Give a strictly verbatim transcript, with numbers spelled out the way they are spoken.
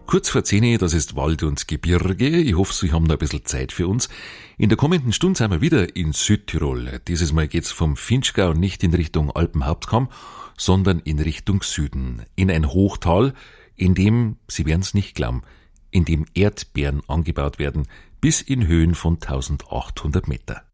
Kurz vor zehn, das ist Wald und Gebirge. Ich hoffe, Sie haben noch ein bisschen Zeit für uns. In der kommenden Stunde sind wir wieder in Südtirol. Dieses Mal geht's vom Vinschgau nicht in Richtung Alpenhauptkamm, sondern in Richtung Süden. In ein Hochtal, in dem, Sie werden's nicht glauben, in dem Erdbeeren angebaut werden, bis in Höhen von eintausendachthundert Meter.